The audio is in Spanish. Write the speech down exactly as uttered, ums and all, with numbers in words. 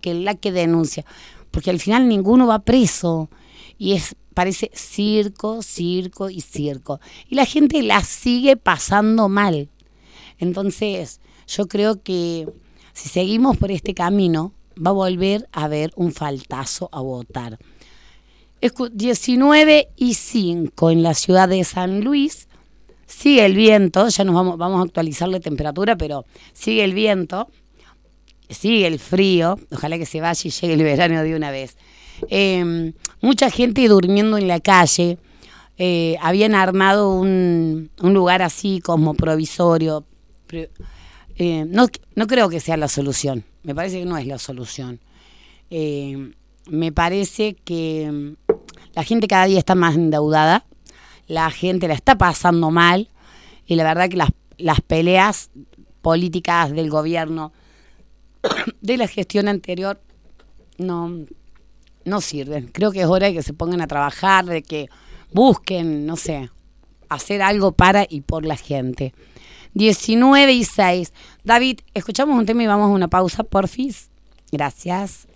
que la que denuncia, porque al final ninguno va preso y es parece circo, circo y circo. Y la gente la sigue pasando mal. Entonces, yo creo que si seguimos por este camino, va a volver a haber un faltazo a votar. diecinueve y cinco en la ciudad de San Luis. Sigue el viento, ya nos vamos, vamos a actualizar la temperatura, pero sigue el viento, sigue el frío. Ojalá que se vaya y llegue el verano de una vez. Eh, mucha gente durmiendo en la calle. Eh, habían armado un, un lugar así como provisorio. Pero, eh, no, no creo que sea la solución. Me parece que no es la solución. Eh, me parece que la gente cada día está más endeudada. La gente la está pasando mal. Y la verdad que las, las peleas políticas del gobierno de la gestión anterior no... no sirven. Creo que es hora de que se pongan a trabajar, de que busquen, no sé, hacer algo para y por la gente. diecinueve y seis. David, escuchamos un tema y vamos a una pausa, porfis. Gracias.